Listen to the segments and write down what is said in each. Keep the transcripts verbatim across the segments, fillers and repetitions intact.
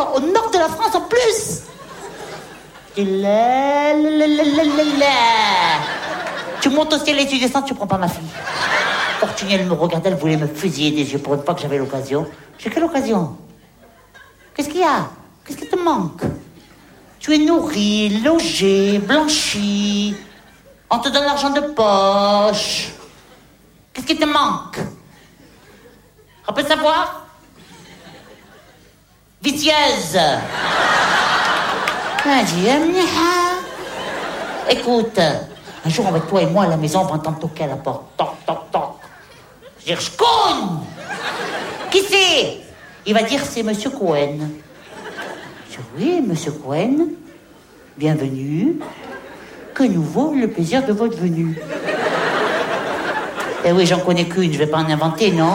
quoi, au nord de la France en plus. Et là, là, là, là, là, là, là. Tu montes au ciel et tu descends, tu prends pas ma fille. Fortuné, elle me regardait, elle voulait me fusiller des yeux pour une fois que j'avais l'occasion. J'ai quelle occasion? Qu'est-ce qu'il y a? Qu'est-ce qui te manque? Tu es nourri, logé, blanchi. On te donne l'argent de poche. Qu'est-ce qui te manque? On peut savoir? Vicieuse. Écoute, un jour avec toi et moi à la maison, on va entendre toquer à la porte. Toc, toc, toc. Je vais dire, je cogne. Qui c'est? Il va dire, c'est Monsieur Cohen. Je dis, oui, Monsieur Cohen, bienvenue. Que nous vaut le plaisir de votre venue? Eh oui, j'en connais qu'une, je vais pas en inventer, non?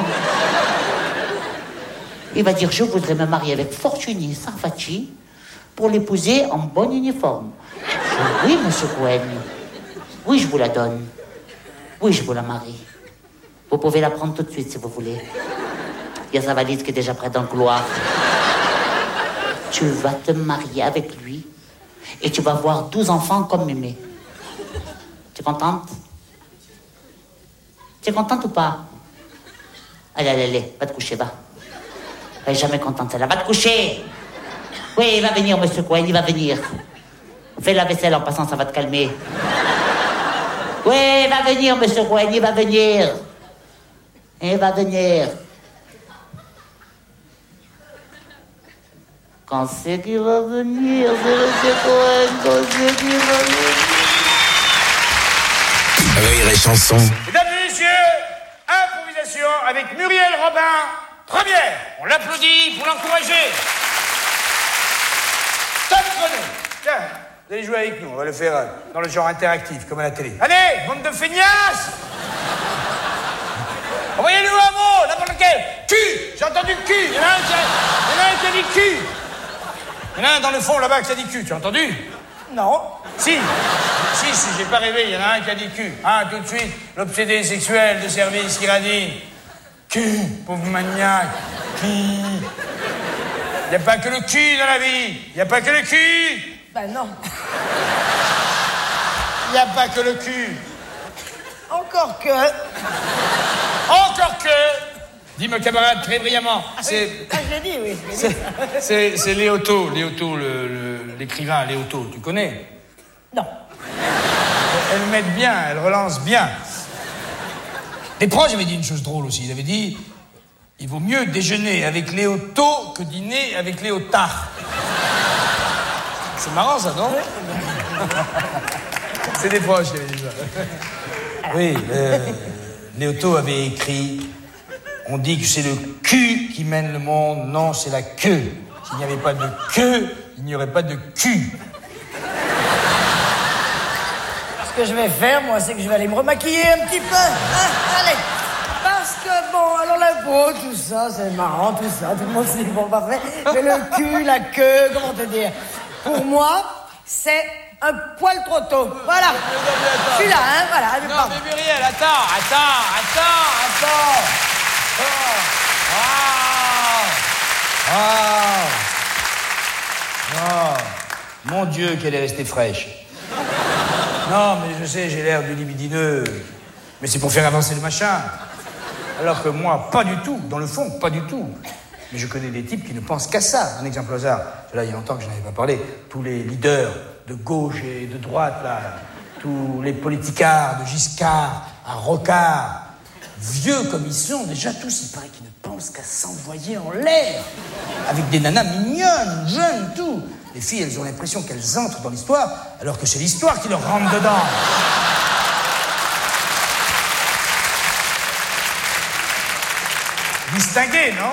Il va dire, je voudrais me marier avec Fortuné Sarfati pour l'épouser en bon uniforme. Je dis, oui, Monsieur Cohen. Oui, je vous la donne. Oui, je vous la marie. Vous pouvez la prendre tout de suite, si vous voulez. Il y a sa valise qui est déjà prête dans le couloir. Tu vas te marier avec lui et tu vas avoir douze enfants comme mémé. Tu es contente? Tu es contente ou pas? Allez, allez, allez, va te coucher, va. Elle est jamais contente, celle-là. Va te coucher! Oui, il va venir, Monsieur Cohen, il va venir. Fais la vaisselle en passant, ça va te calmer. Oui, il va venir, Monsieur Cohen, il va venir. Il va venir. Quand c'est qu'il va venir, c'est Monsieur Cohen, quand c'est qu'il va venir. Rire et chanson. Mesdames et messieurs, improvisation avec Muriel Robin, première. On l'applaudit pour l'encourager. Top chrono. Tiens, vous allez jouer avec nous, on va le faire euh, dans le genre interactif, comme à la télé. Allez, bande de feignasses. Envoyez-nous un mot, n'importe lequel. Cul, j'ai entendu cul. Il y en a un qui a, il y en a un qui a dit cul. Il y en a un dans le fond là-bas qui a dit cul, tu as entendu? Non. Si. Si, si, j'ai pas rêvé, il y en a un qui a dit cul. Ah, tout de suite, l'obsédé sexuel de service qui radine. Cul, pauvre maniaque. Cul. Il n'y a pas que le cul dans la vie. Il n'y a pas que le cul. Ben non. Il n'y a pas que le cul. Encore que... Encore que... Dis mon camarade très brillamment. Ah, C'est... oui. Ah, je l'ai dit, oui. C'est, c'est, c'est Léoto, Léoto, le, le, l'écrivain Léoto, tu connais? Non. Elle m'aide bien, elle relance bien. Desproges avait dit une chose drôle aussi. Il avait dit, il vaut mieux déjeuner avec Léoto que dîner avec Léotard. C'est marrant ça, non? C'est Desproges qui avait dit ça. Oui, euh, Léoto avait écrit, on dit que c'est le cul qui mène le monde. Non, c'est la queue. S'il n'y avait pas de queue, il n'y aurait pas de cul. Ce que je vais faire, moi, c'est que je vais aller me remaquiller un petit peu. Hein, allez. Parce que, bon, alors la peau, tout ça, c'est marrant, tout ça. Tout le monde se dit, bon, parfait. Mais le cul, la queue, comment te dire? Pour moi, c'est un poil trop tôt. Voilà. Je suis là, hein, voilà. Non, pars. Mais Muriel, attends, attends, attends, attends. Oh. Oh. Oh. Mon Dieu, qu'elle est restée fraîche. Non, mais je sais, j'ai l'air du libidineux. Mais c'est pour faire avancer le machin. Alors que moi, pas du tout. Dans le fond, pas du tout. Mais je connais des types qui ne pensent qu'à ça. Un exemple au hasard. Là, il y a longtemps que je n'en avais pas parlé. Tous les leaders de gauche et de droite, là. Tous les politicards, de Giscard à Rocard. Vieux comme ils sont, déjà tous, il paraît qu'ils ne pensent qu'à s'envoyer en l'air. Avec des nanas mignonnes, jeunes, tout. Les filles, elles ont l'impression qu'elles entrent dans l'histoire, alors que c'est l'histoire qui leur rentre dedans. Distingué, non?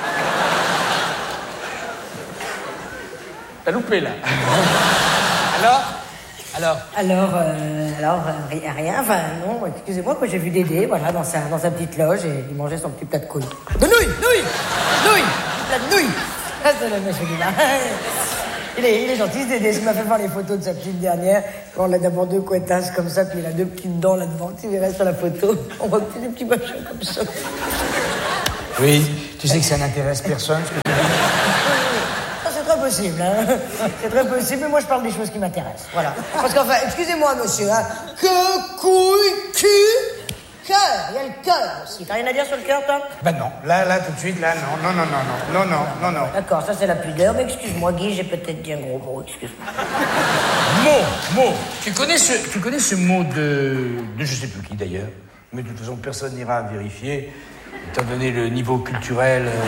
T'as loupé, là. Alors? Alors? Alors, euh, alors, euh, rien, rien, enfin, non, excusez-moi, moi j'ai vu Dédé, voilà, dans sa, dans sa petite loge, et il mangeait son petit plat de couilles. De nouilles, nouilles, nouilles, plat de nouilles. Ah, c'est le monsieur qui va. Il est, il est gentil, Dédé, il m'a fait voir les photos de sa petite dernière. On a d'abord deux couettasses comme ça, puis il a deux petites dents là-devant, tu verras sur la photo, on voit des petits machins comme ça. Oui, tu sais que ça n'intéresse personne, ce que tu dis. Ça, c'est très possible, hein. C'est très possible, mais moi je parle des choses qui m'intéressent, voilà. Parce qu'enfin, excusez-moi, monsieur, hein. Que, couille, cul, cœur, il y a le cœur aussi. T'as rien à dire sur le cœur, toi? Ben non, là, là, tout de suite, là, non, non, non, non, non, non, non, non, non. D'accord, ça c'est la pudeur, mais excuse-moi, Guy, j'ai peut-être dit un gros mot, excuse-moi. Mot, mot. Tu connais ce, tu connais ce mot de, de je sais plus qui d'ailleurs, mais de toute façon personne n'ira vérifier, étant donné le niveau culturel euh,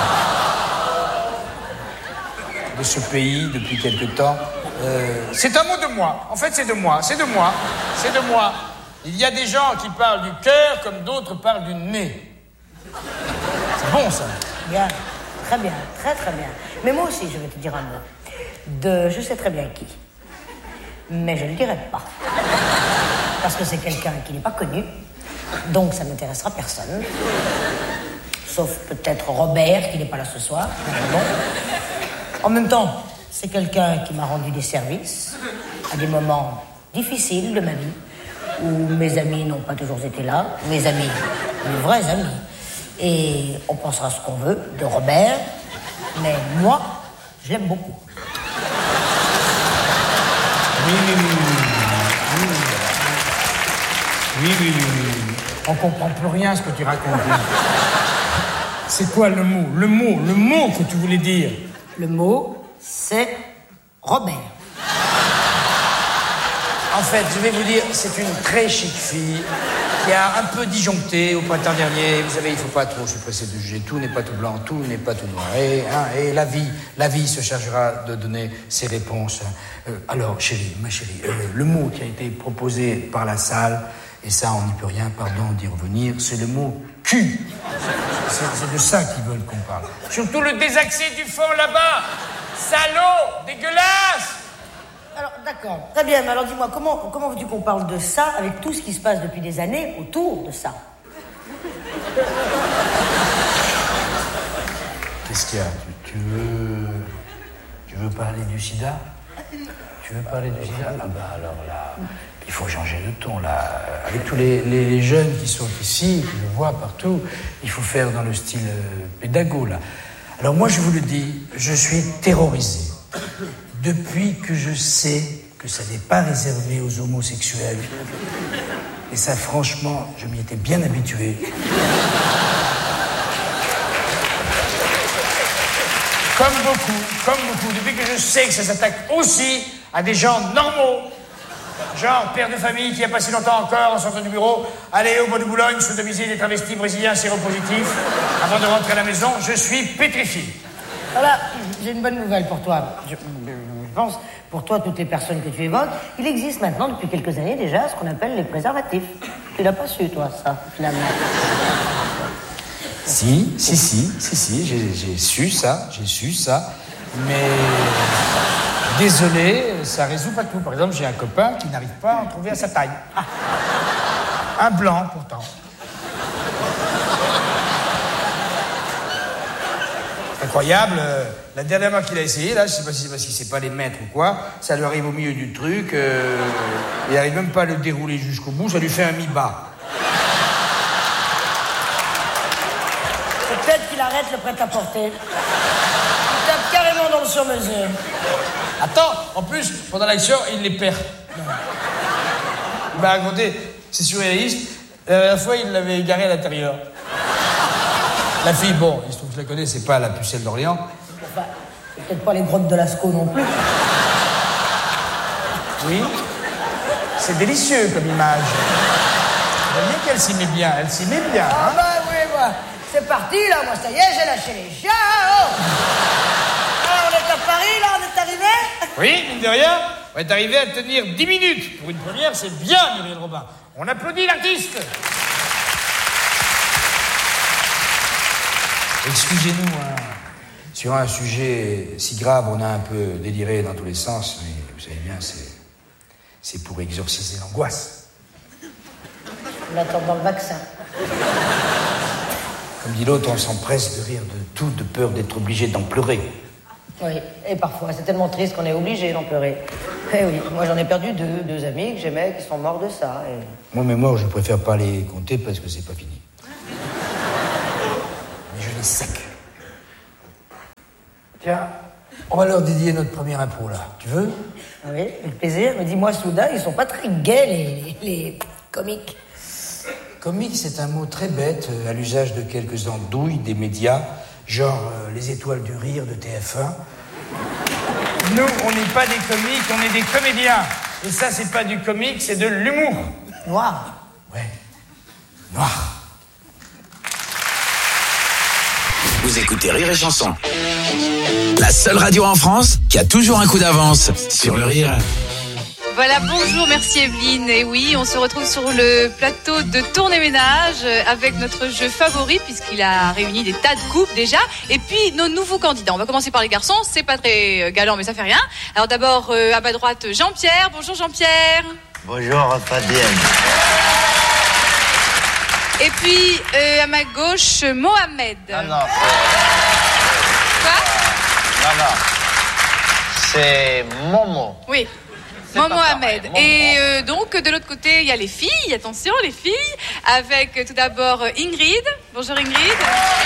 de ce pays depuis quelque temps. Euh, c'est un mot de moi. En fait, c'est de moi. C'est de moi. C'est de moi. Il y a des gens qui parlent du cœur comme d'autres parlent du nez. C'est bon, ça. Bien, très bien, très très bien. Mais moi aussi, je vais te dire un mot. De je sais très bien qui. Mais je ne le dirai pas. Parce que c'est quelqu'un qui n'est pas connu. Donc ça n'intéressera personne. Sauf peut-être Robert, qui n'est pas là ce soir. Bon. En même temps, c'est quelqu'un qui m'a rendu des services à des moments difficiles de ma vie, où mes amis n'ont pas toujours été là. Mes amis, mes vrais amis. Et on pensera ce qu'on veut de Robert, mais moi, je l'aime beaucoup. Oui, oui, oui, oui. Oui, oui, oui, oui. On comprend plus rien à ce que tu racontes. C'est quoi le mot? Le mot, le mot que tu voulais dire? Le mot, c'est Robert. En fait, je vais vous dire, c'est une très chic fille qui a un peu disjoncté au printemps dernier. Vous savez, il ne faut pas trop, je suis pressé de juger. Tout n'est pas tout blanc, tout n'est pas tout noir. Et, hein, et la vie, la vie se chargera de donner ses réponses. Euh, alors, chérie, ma chérie, euh, le mot qui a été proposé par la salle, et ça, on n'y peut rien, pardon d'y revenir, c'est le mot cul. C'est, c'est de ça qu'ils veulent qu'on parle. Surtout le désaxé du fond là-bas. Salaud, dégueulasse. Alors, d'accord. Très bien, mais alors dis-moi, comment, comment veux-tu qu'on parle de ça avec tout ce qui se passe depuis des années autour de ça? Qu'est-ce qu'il y a? Tu, tu veux... Tu veux parler du sida? Tu veux parler du sida? Ah bah alors là, il faut changer de ton, là. Avec tous les, les jeunes qui sont ici, qui le voient partout, il faut faire dans le style euh, pédago, là. Alors moi, je vous le dis, je suis terrorisé. Depuis que je sais que ça n'est pas réservé aux homosexuels. Et ça, franchement, je m'y étais bien habitué. Comme beaucoup, comme beaucoup, depuis que je sais que ça s'attaque aussi à des gens normaux, genre père de famille qui a passé longtemps encore en sortant du bureau, aller au bois de Boulogne sodomiser des travestis brésiliens séropositifs avant de rentrer à la maison, je suis pétrifié. Voilà, j'ai une bonne nouvelle pour toi. Je, je pense, pour toi, toutes les personnes que tu évoques, il existe maintenant, depuis quelques années déjà, ce qu'on appelle les préservatifs. Tu l'as pas su, toi, ça, finalement. Si, si, si, si, si, j'ai, j'ai su ça, j'ai su ça, mais désolé, ça résout pas tout. Par exemple, j'ai un copain qui n'arrive pas à en trouver à sa taille. Ah. Un blanc, pourtant. Incroyable, la dernière fois qu'il a essayé, là, je sais pas si c'est parce qu'il sait pas les mettre ou quoi, ça lui arrive au milieu du truc, euh, il n'arrive même pas à le dérouler jusqu'au bout, ça lui fait un mi-bas. Peut-être qu'il arrête le prêt-à-porter. Il tape carrément dans le sur-mesure. Attends, en plus, pendant l'action, il les perd. Il m'a raconté, c'est surréaliste, la dernière fois, il l'avait égaré à l'intérieur. La fille, bon, il se trouve que je la connais, c'est pas la pucelle d'Orléans. Enfin, c'est peut-être pas les grottes de Lascaux non plus. Oui, c'est délicieux comme image. J'aime bien qu'elle s'y met bien, elle s'y met bien. Ah hein. bah oui, moi, c'est parti, là, moi, ça y est, j'ai lâché les chiens. Oh. Alors, on est à Paris, là, on est arrivé. Oui, mine de rien, on est arrivé à tenir dix minutes. Pour une première, c'est bien, Muriel Robin. On applaudit l'artiste. Excusez-nous, hein. Sur un sujet si grave, on a un peu déliré dans tous les sens, mais vous savez bien, c'est, c'est pour exorciser l'angoisse. On attend dans le vaccin. Comme dit l'autre, on s'empresse de rire de tout, de peur d'être obligé d'en pleurer. Oui, et parfois, c'est tellement triste qu'on est obligé d'en pleurer. Eh oui, moi j'en ai perdu deux, deux amis que j'aimais qui sont morts de ça. Et... Moi, mais moi, je préfère pas les compter parce que c'est pas fini. Mais je les sec. Tiens, On va leur dédier notre première impro, là. Tu veux? Oui, avec plaisir. Mais dis-moi, soudain, ils sont pas très gays, les, les comiques. Comique, c'est un mot très bête, euh, à l'usage de quelques andouilles des médias, genre euh, les étoiles du rire de T F un. Nous, on n'est pas des comiques, on est des comédiens. Et ça, c'est pas du comique, c'est de l'humour. Noir. Ouais. Noir. Vous écoutez Rire et Chanson. La seule radio en France qui a toujours un coup d'avance sur le rire. Voilà, bonjour, merci Evelyne. Et oui, on se retrouve sur le plateau de Tourner Ménage avec notre jeu favori puisqu'il a réuni des tas de couples déjà. Et puis nos nouveaux candidats. On va commencer par les garçons. C'est pas très galant, mais ça fait rien. Alors d'abord, euh, à ma droite, Jean-Pierre. Bonjour Jean-Pierre. Bonjour Fabienne. Et puis euh, à ma gauche, Mohamed. Non, non, c'est... Quoi? Non, non. C'est Momo. Oui. Moi, Mohamed. Et euh, donc, de l'autre côté, il y a les filles. Attention, les filles. Avec euh, tout d'abord euh, Ingrid. Bonjour Ingrid.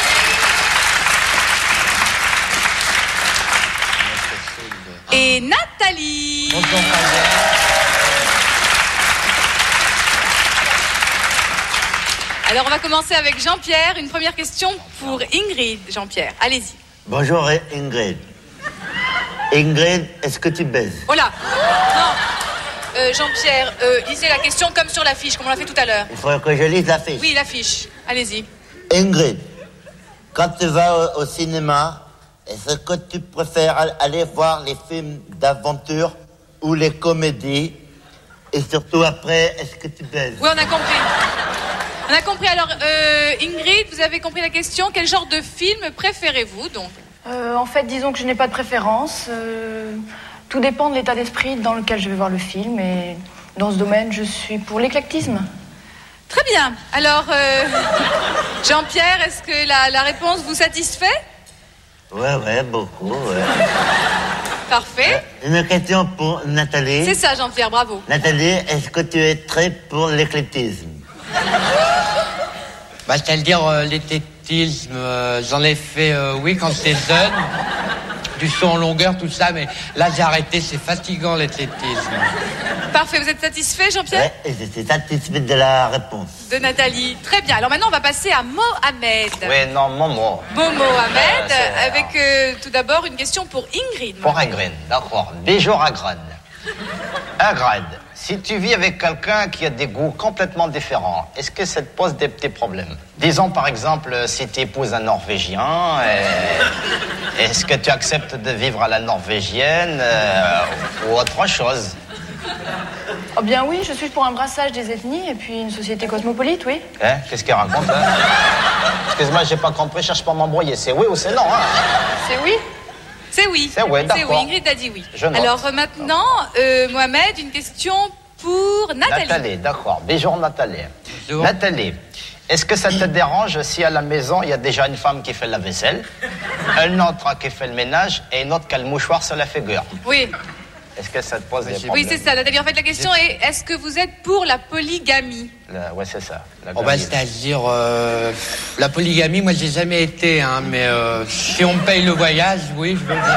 Et Nathalie. Bonjour, Alors, on va commencer avec Jean-Pierre. Une première question pour Ingrid. Jean-Pierre, allez-y. Bonjour Ingrid. Ingrid, est-ce que tu baises? Oh là. Non. Euh, Jean-Pierre, euh, lisez la question comme sur l'affiche, comme on l'a fait tout à l'heure. Il faudrait que je lise l'affiche. Oui, l'affiche. Allez-y. Ingrid, quand tu vas au, au cinéma, est-ce que tu préfères aller voir les films d'aventure ou les comédies? Et surtout après, est-ce que tu baises? Oui, on a compris. On a compris. Alors, euh, Ingrid, vous avez compris la question. Quel genre de film préférez-vous, donc? Euh, en fait, disons que je n'ai pas de préférence. Euh, tout dépend de l'état d'esprit dans lequel je vais voir le film. Et dans ce domaine, je suis pour l'éclectisme. Très bien. Alors, euh, Jean-Pierre, est-ce que la, la réponse vous satisfait? Ouais, ouais, beaucoup, ouais. Parfait. Euh, une question pour Nathalie. C'est ça, Jean-Pierre, bravo. Nathalie, est-ce que tu es très pour l'éclectisme? Bah, c'est-à-dire euh, l'éclectisme, euh, j'en ai fait, euh, oui, quand j'étais jeune, du saut en longueur, tout ça, mais là j'ai arrêté, c'est fatigant l'éclectisme. Parfait, vous êtes satisfait, Jean-Pierre? Ouais, et je suis satisfait de la réponse. De Nathalie. Très bien. Alors maintenant, on va passer à Mohamed. Oui, non, Momo. Bon Mohamed, Euh, avec euh, tout d'abord une question pour Ingrid. Pour Ingrid, d'accord. Bonjour Ingrid. Ingrid, si tu vis avec quelqu'un qui a des goûts complètement différents, est-ce que ça te pose des petits problèmes? Disons par exemple, si tu épouses un Norvégien, et... est-ce que tu acceptes de vivre à la norvégienne euh, ou autre chose? Oh bien oui, je suis pour un brassage des ethnies et puis une société cosmopolite, oui. Hein? Qu'est-ce qu'il raconte hein? Excuse-moi, j'ai pas compris, cherche pas à m'embrouiller. C'est oui ou c'est non hein? C'est oui. C'est oui. C'est oui, d'accord. C'est oui. Ingrid a dit oui. Je note. Alors euh, maintenant, euh, Mohamed, une question pour Nathalie. Nathalie, d'accord. Bonjour Nathalie. Bonjour. Nathalie, est-ce que ça te dérange si à la maison, il y a déjà une femme qui fait la vaisselle, une autre qui fait le ménage et une autre qui a le mouchoir sur la figure? Oui. Est-ce que ça te pose des Oui, problèmes? c'est ça. Nathalie, en fait, la question est est-ce que vous êtes pour la polygamie? La- Ouais, c'est ça. La Oh, bah, gamine. c'est-à-dire, euh, la polygamie, moi j'ai jamais été, hein, mais euh, si on me paye le voyage, oui, je veux bien.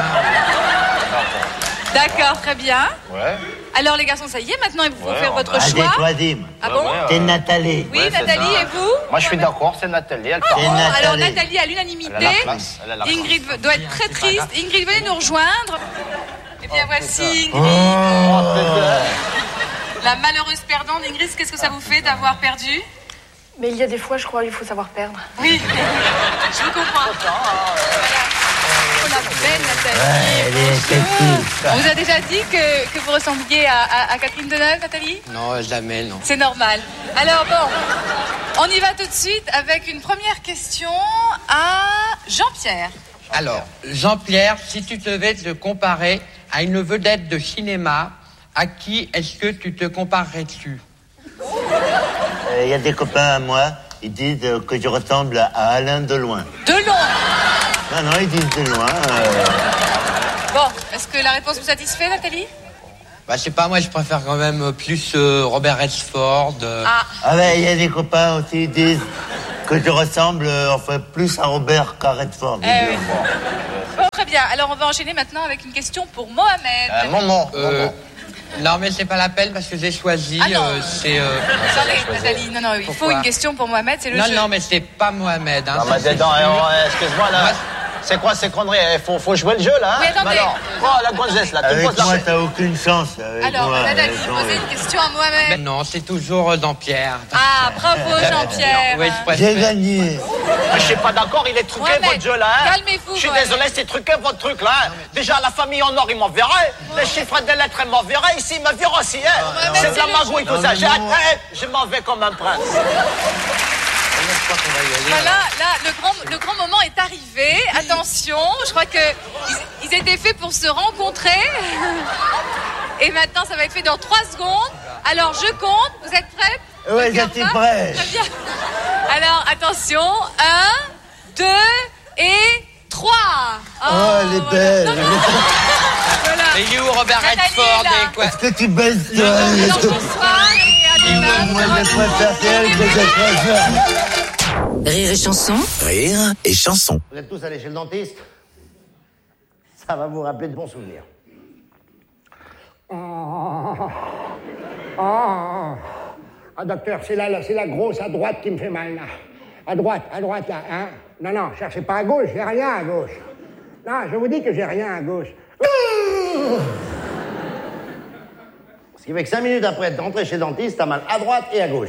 D'accord, très bien. Ouais. Alors les garçons, ça y est, maintenant il faut Ouais, faire on votre va- Ah, choix. j'ai choisi. Ah bon? Ouais, C'est euh, Nathalie. Oui, ouais, c'est Nathalie, ça. et vous? Moi, je suis d'accord, c'est Nathalie. Elle Oh, C'est Nathalie. alors Nathalie à l'unanimité. Elle a la classe, elle a la Ingrid classe. doit être très triste. Ingrid, venez nous rejoindre. Et bien voici Oh, Ingrid. La malheureuse perdante. Ingrid, qu'est-ce que ça vous fait d'avoir perdu? Mais il y a des fois, je crois, qu'il faut savoir perdre. Oui, je vous comprends. Voilà. Oh la belle Nathalie. Ouais, elle est sexy. On vous a déjà dit que, que vous ressembliez à, à- à Catherine Deneuve, Nathalie? Non, jamais, non. C'est normal. Alors bon, on y va tout de suite avec une première question à Jean-Pierre. Alors, Jean-Pierre, si tu devais te comparer à une vedette de cinéma, à qui est-ce que tu te comparerais-tu? Il y a des copains à moi, ils disent euh, que je ressemble à Alain Deloin. Delon. Non, non, ils disent Deloin. Euh... Bon, est-ce que la réponse vous satisfait, Nathalie? Bah, je sais pas, moi je préfère quand même plus euh, Robert Redford. euh, Ah, Ah ben, il y a des copains aussi, ils disent que je ressemble, euh, enfin, plus à Robert qu'à Redford. eh oui. Bon, très bien. bien. Alors, on va enchaîner maintenant avec une question pour Mohamed. Euh, Maman, Euh, maman. non, mais c'est pas la peine parce que j'ai choisi. Ah non. euh, c'est. euh, Attendez, Nathalie, non, non, il faut Pourquoi une question pour Mohamed, c'est le non, jeu. non, mais c'est pas Mohamed. Hein, Non, ça, mais c'est dedans, sûr. eh, excuse-moi, là. Moi, C'est quoi ces conneries? Il faut, faut jouer le jeu, là, hein? Oui, attendez. Bah alors, oh, la gonzesse, là, tu me Avec poses la moi, t'as aucune chance. Avec Alors, moi, Nathalie, avec moi. posez une question à Mohamed. Mais non, c'est toujours euh, dans Pierre. Ah, bravo Jean-Pierre. Oui, je préfère. J'ai gagné. Mais je suis pas d'accord, il est truqué, Mohamed, votre jeu, là, hein? calmez-vous, Je suis Mohamed. désolé, c'est truqué, votre truc, là, hein? Déjà, la famille en or, ils m'enverraient. Les chiffres des lettres, ils m'enverraient. Ici, ils me virent aussi, hein? Mohamed, C'est de la c'est le magouille, tout jeu. ça. Non, J'ai mais non. hâte, hein? Je m'en vais comme un prince. Voilà, là, le grand, le grand moment est arrivé. Attention, je crois que ils, ils étaient faits pour se rencontrer. Et maintenant, ça va être fait dans trois secondes. Alors, je compte. Vous êtes prêtes? Ouais, Regarde j'étais ça. prêt. Très bien. Alors, attention. Un, deux et trois. Oh, elle est voilà. belle. Non, non. Voilà. Et you, Robert Nathalie Redford est là. et quoi? Est-ce que tu baises, toi? Alors, bonsoir et à demain. Moi, je préfère qu'elle que je préfère. Rire et chanson. Rire et chanson. Vous êtes tous allés chez le dentiste? Ça va vous rappeler de bons souvenirs. Oh, oh. Ah, docteur, c'est là, là, c'est la grosse à droite qui me fait mal, là. À droite, à droite, là, hein? Non, non, cherchez pas à gauche, j'ai rien à gauche. Non, je vous dis que j'ai rien à gauche. Ce qui fait que cinq minutes après être rentré chez le dentiste, t'as mal à droite et à gauche.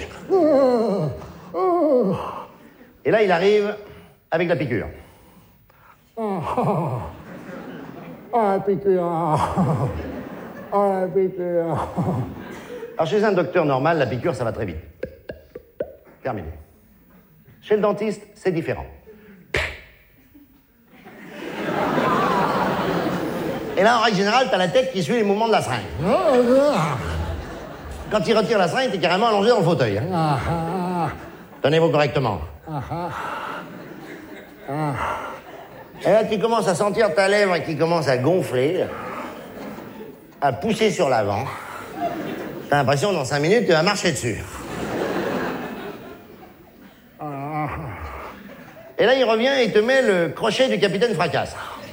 Et là, il arrive avec la piqûre. Oh, oh, oh, la piqûre. Oh, la piqûre. Alors, chez un docteur normal, la piqûre, ça va très vite. Terminé. Chez le dentiste, c'est différent. Et là, en règle générale, t'as la tête qui suit les mouvements de la seringue. Quand il retire la seringue, t'es carrément allongé dans le fauteuil. Hein. Tenez-vous correctement. Et là, tu commences à sentir ta lèvre qui commence à gonfler, à pousser sur l'avant. T'as l'impression, dans cinq minutes, tu vas marcher dessus. Et là, il revient et il te met le crochet du capitaine Fracasse.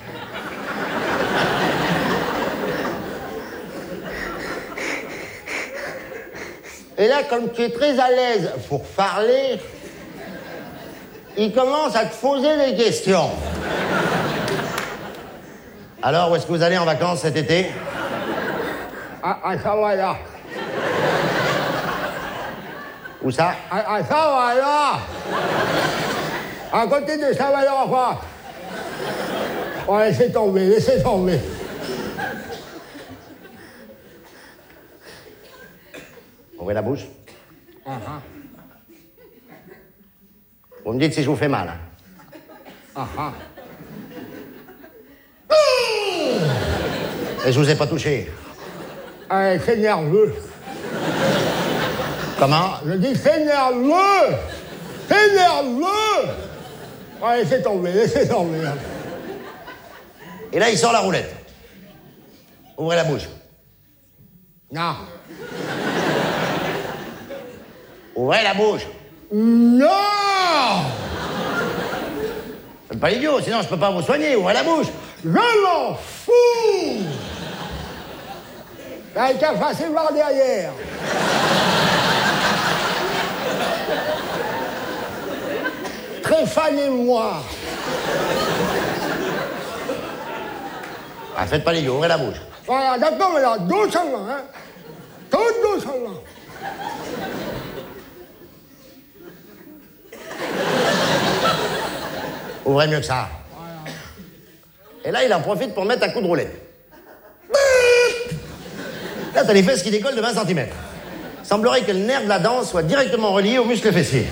Et là, comme tu es très à l'aise pour parler, il commence à te poser des questions. Alors, où est-ce que vous allez en vacances cet été? Ah, ah, ça va là. Où ça? Ah, ah, ça va là. À côté de ça va là, quoi. Oh, laissez tomber, laissez tomber. Ouvrez la bouche. Uh-huh. Vous me dites si je vous fais mal. Hein. Uh-huh. Et je vous ai pas touché. Ah, c'est nerveux. Comment? Je dis c'est nerveux. C'est nerveux. Oh, laissez tomber, laissez tomber. Et là, il sort la roulette. Ouvrez la bouche. Non. Ouvrez la bouche. Non. Faites pas l'idiot, sinon je peux pas vous soigner. Ouvrez la bouche. Je m'en fous. T'as qu'à passer voir derrière. Tréphane et moi. Ah, faites pas l'idiot, ouvrez la bouche. Voilà, d'accord, mais là, doucement, hein. Tout doucement. Ouvrez mieux que ça. Et là, il en profite pour mettre un coup de roulette. Là, t'as les fesses qui décollent de vingt centimètres. Semblerait que le nerf de la danse soit directement relié au muscle fessier.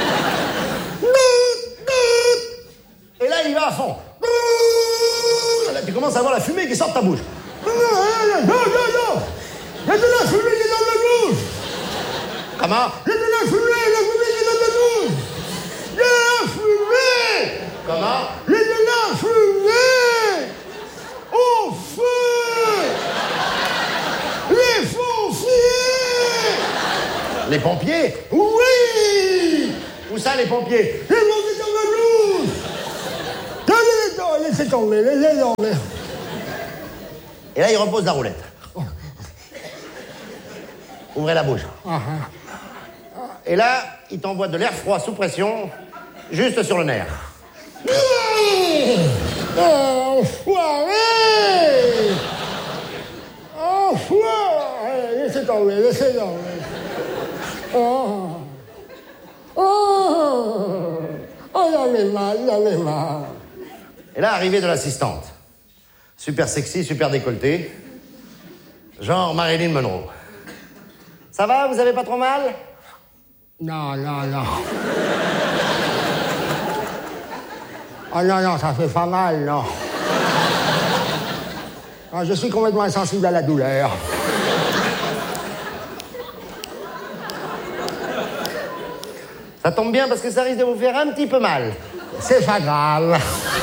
Et là, il va à fond. Là, tu commences à voir la fumée qui sort de ta bouche. Non, non, non, non. Il y a de la fumée qui est dans ma bouche. Comment? Il y a de la fumée, la fumée qui est dans ma bouche. Il y a de la fumée. Comment? Il y a de la fumée. Au feu. Les pompiers. Les pompiers? Oui. Où ça, les pompiers? Les pompiers dans ma bouche. Laissez tomber, laissez tomber. Et là, il repose la roulette. Ouvrez la bouche. Et là, il t'envoie de l'air froid sous pression, juste sur le nerf. Enfoiré! Enfoiré! Laissez tomber, laissez tomber. Oh! Oh! Oh, j'en ai mal, j'en ai mal. Et là, arrivée de l'assistante. Super sexy, super décolleté. Genre Marilyn Monroe. Ça va, vous avez pas trop mal? Non, non, non. Oh non, non, ça fait pas mal, non. Non, je suis complètement insensible à la douleur. Ça tombe bien parce que ça risque de vous faire un petit peu mal. C'est pas grave.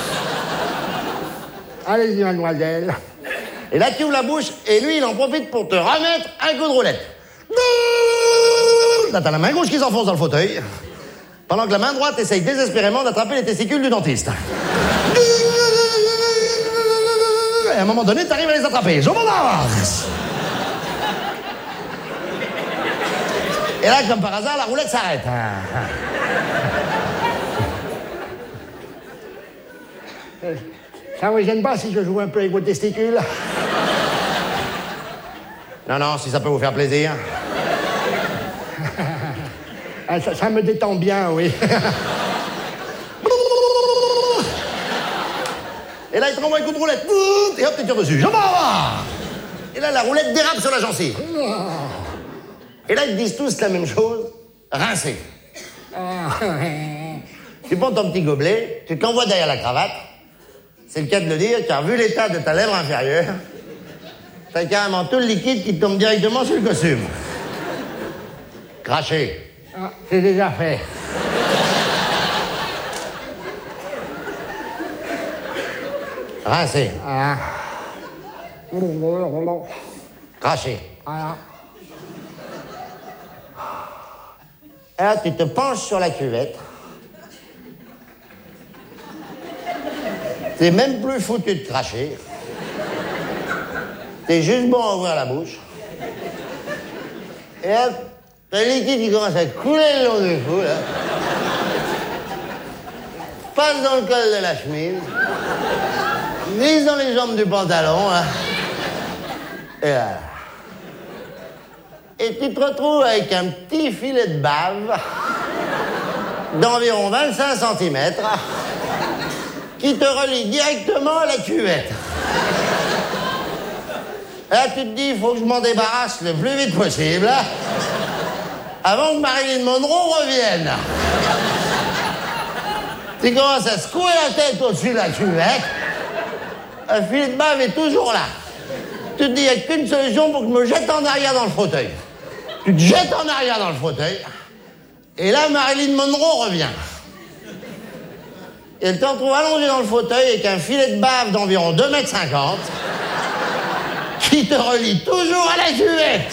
Allez-y, mademoiselle. Et là, tu ouvres la bouche et lui, il en profite pour te remettre un coup de roulette. Là, t'as la main gauche qui s'enfonce dans le fauteuil, pendant que la main droite essaye désespérément d'attraper les testicules du dentiste. Et à un moment donné, t'arrives à les attraper. Je m'en avance. Et là, comme par hasard, la roulette s'arrête. Ça vous gêne pas si je joue un peu avec vos testicules? Non, non, si ça peut vous faire plaisir. Ah, ça, ça me détend bien, oui. Et là, il te renvoie un coup de roulette. Et hop, tu tires dessus. Je m'en vais. Et là, la roulette dérape sur la gencive. Et là, ils te disent tous la même chose. Rincer. Tu prends ton petit gobelet, tu te l'envoies derrière la cravate. C'est le cas de le dire, car vu l'état de ta lèvre inférieure, t'as carrément tout le liquide qui tombe directement sur le costume. Cracher. Ah, c'est déjà fait. Rincer. Ah. Cracher. Ah. Et là, tu te penches sur la cuvette. T'es même plus foutu de cracher. T'es juste bon à ouvrir la bouche. Et hop, t'as le liquide qui commence à couler le long du cou, là. Passe dans le col de la chemise. Glisse dans les jambes du pantalon, là. Et là. Et tu te retrouves avec un petit filet de bave d'environ vingt-cinq centimètres qui te relie directement à la cuvette. Là, tu te dis, il faut que je m'en débarrasse le plus vite possible avant que Marilyn Monroe revienne. Tu commences à secouer la tête au-dessus de la cuvette. Le filet de bave est toujours là. Tu te dis, il n'y a qu'une solution pour que je me jette en arrière dans le fauteuil. Tu te jettes en arrière dans le fauteuil. Et là, Marilyn Monroe revient. Et elle te retrouve allongé dans le fauteuil avec un filet de bave d'environ deux mètres cinquante qui te relie toujours à la cuvette.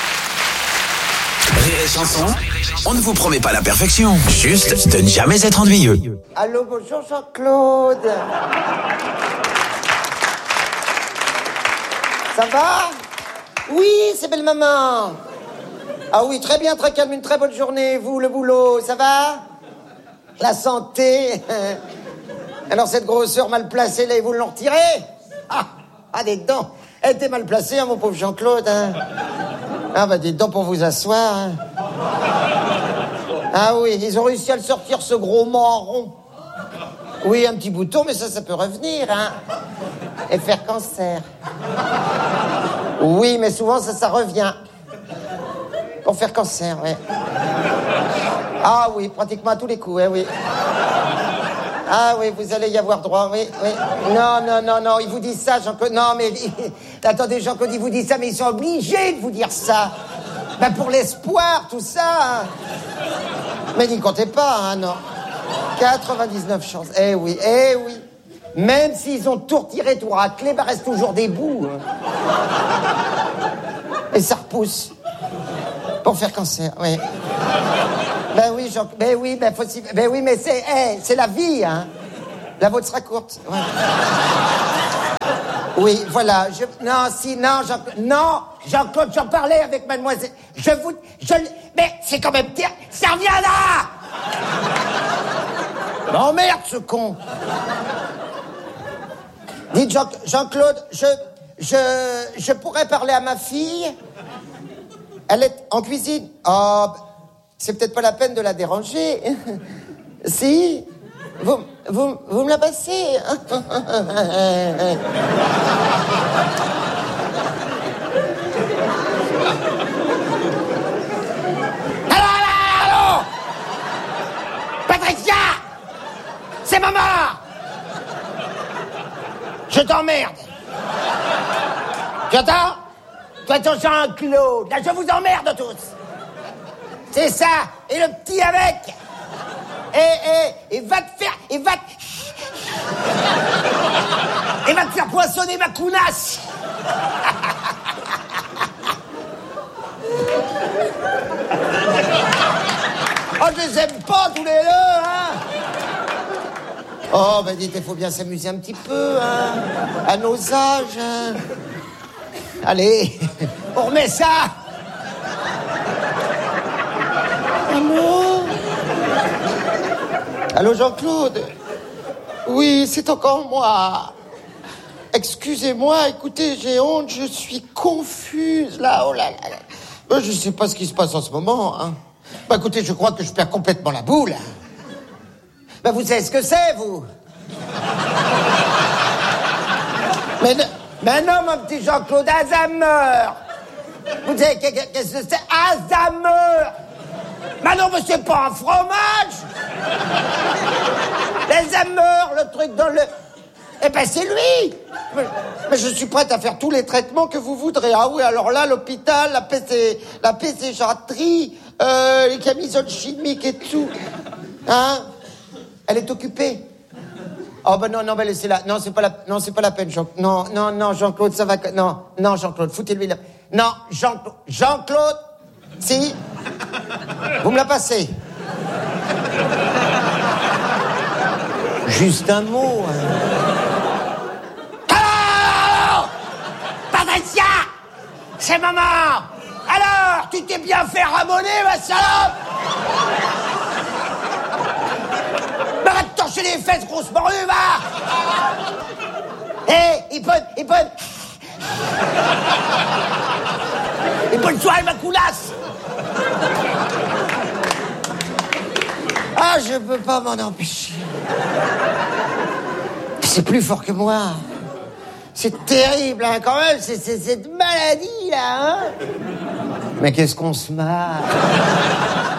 Rire et chanson, on ne vous promet pas la perfection, juste de ne jamais être ennuyeux. Allô, bonjour Jean-Claude. Ça va? Oui, c'est belle maman. Ah oui, très bien, très calme, une très bonne journée. Vous, le boulot, ça va? La santé? Alors cette grosseur mal placée, là, ils vous l'ont retirée? Ah, ah, des dents. Elle était mal placée, hein, mon pauvre Jean-Claude. Hein. Ah bah des dents pour vous asseoir. Hein. Ah oui, ils ont réussi à le sortir, ce gros marron. Oui, un petit bouton, mais ça, ça peut revenir, hein. Et faire cancer. Oui, mais souvent, ça, ça revient. Pour faire cancer, oui. Ah oui, pratiquement à tous les coups, hein, oui. Ah oui, vous allez y avoir droit, oui, oui. Non, non, non, non, ils vous disent ça, Jean-Claude. Non, mais... Attendez, Jean-Claude, ils vous disent ça, mais ils sont obligés de vous dire ça. Ben, pour l'espoir, tout ça. Hein. Mais n'y comptez pas, hein, non. quatre-vingt-dix-neuf chances. Eh oui, eh oui. Même s'ils ont tout retiré, tout raclé, ben, reste toujours des bouts. Hein. Et ça repousse. Pour faire cancer, oui. Ben oui, Jean... Ben oui, ben, faut... ben oui, mais c'est hey, c'est la vie, hein. La vôtre sera courte. Ouais. Oui, voilà. Je... Non, si, non, Jean... non, Jean-Claude, j'en parlais avec mademoiselle. Je vous... Je... Mais c'est quand même... Ça revient là. Non, merde, ce con. Dites, Jean... Jean-Claude, je... Je... Je pourrais parler à ma fille. Elle est en cuisine. Oh, c'est peut-être pas la peine de la déranger. Si. Vous, vous, vous me la passez. Allô, allô, allô. Patricia. C'est maman. Je t'emmerde. Tu entends? Toi, ton Jean-Claude. Là, je vous emmerde tous. C'est ça. Et le petit avec. Et, et, et va te faire... Et va te... Et va te faire poinçonner ma counasse. Oh, je les aime pas, tous les deux, hein. Oh, ben dites, il faut bien s'amuser un petit peu, hein. À nos âges, hein. Allez, on remet ça. Allô? Allô, Jean-Claude? Oui, c'est encore moi. Excusez-moi, écoutez, j'ai honte, je suis confuse, là, oh là là. Ben, je sais pas ce qui se passe en ce moment, hein. Ben, écoutez, je crois que je perds complètement la boule. Ben, vous savez ce que c'est, vous? Mais, ne... Mais non, mon petit Jean-Claude, Alzheimer. Vous savez, qu'est-ce que c'est? Alzheimer. Mais non, mais c'est pas un fromage. Alzheimer, le truc dans le... Eh ben, c'est lui. Mais, mais je suis prête à faire tous les traitements que vous voudrez. Ah oui, alors là, l'hôpital, la P C... La pécéchatrie, euh, les camisoles chimiques et tout. Hein? Elle est occupée. Oh ben non, non, ben laissez-la. Non, c'est pas la, non, c'est pas la peine, Jean. Non, non, non, Jean-Claude, ça va. Non, non, Jean-Claude, foutez-lui la. Non, Jean-Claude, Jean-Claude, si. Vous me la passez. Juste un mot. Hein. Alors, Patricia, c'est maman. Alors, tu t'es bien fait ramoner, ma salope. Va te torcher les fesses, grosse morue, va. Hé, hey, il peut... Il peut... Il peut le soir, ma coulasse. Ah, je peux pas m'en empêcher. C'est plus fort que moi. C'est terrible, hein, quand même, c'est, c'est cette maladie, là, hein. Mais qu'est-ce qu'on se marre.